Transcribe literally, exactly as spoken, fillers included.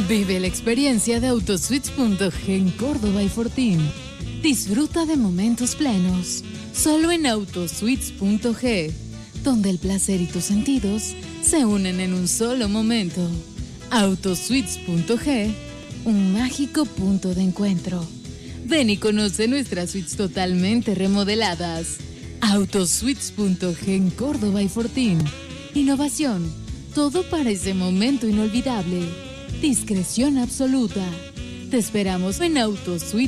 Vive la experiencia de Autosuites punto ge en Córdoba y Fortín. Disfruta de momentos plenos, solo en Autosuites punto ge, donde el placer y tus sentidos se unen en un solo momento. Autosuites punto ge, un mágico punto de encuentro. Ven y conoce nuestras suites totalmente remodeladas. Autosuites punto ge en Córdoba y Fortín. Innovación, todo para ese momento inolvidable. Discreción absoluta. Te esperamos en Autosuites.